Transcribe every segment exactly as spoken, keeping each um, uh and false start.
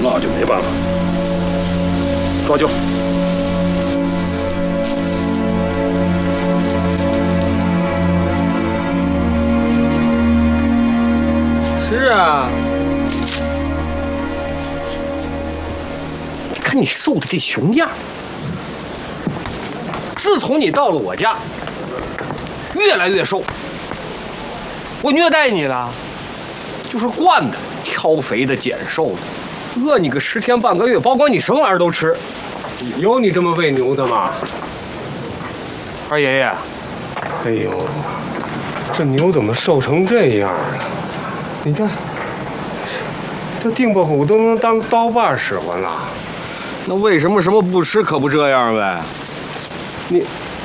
那就没办法，抓阄。 是啊。 看你瘦的这熊样，自从你到了我家，越来越瘦。我虐待你了，就是惯的，挑肥的拣瘦的，饿你个十天半个月，包括你什么玩意儿都吃。 有你这么喂牛的吗？ 二爷爷， 哎呦，这牛怎么瘦成这样啊？你看，这腚巴虎都能当刀把使唤了。 那为什么什么不吃可不这样呗？ 你，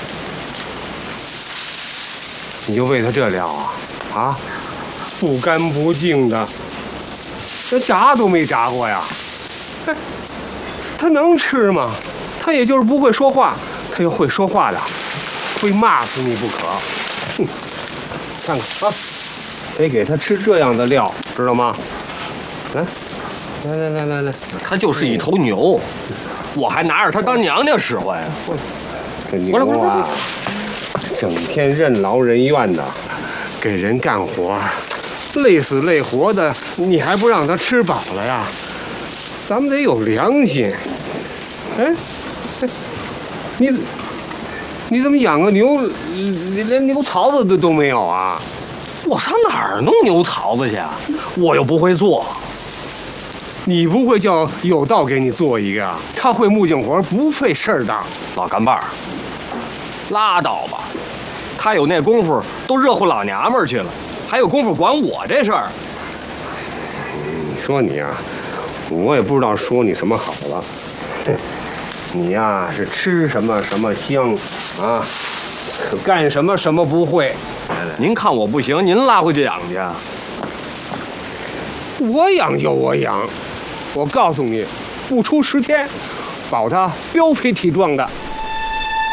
你就喂它这料啊？啊，不干不净的，这炸都没炸过呀！它它能吃吗？它也就是不会说话，它要会说话的，会骂死你不可。哼，看看啊，得给它吃这样的料，知道吗？来。 来来来来来， 它就是一头牛，我还拿着它当娘娘使唤呀！ 这牛啊，整天任劳任怨的，给人干活，累死累活的，你还不让它吃饱了呀？咱们得有良心。哎，哎，你你怎么养个牛，你连牛槽子都都没有啊？ 我上哪儿弄牛槽子去？我又不会做。 你不会叫有道给你做一个啊？他会木匠活，不费事儿的。 老干爸儿，拉倒吧，他有那功夫都热乎老娘们儿去了，还有功夫管我这事儿？ 你说你呀、啊，我也不知道说你什么好了。你呀、啊、是吃什么什么香啊，可干什么什么不会。 您看我不行，您拉回去养去。 我养就我养。 我告诉你，不出十天，保他膘肥体壮的。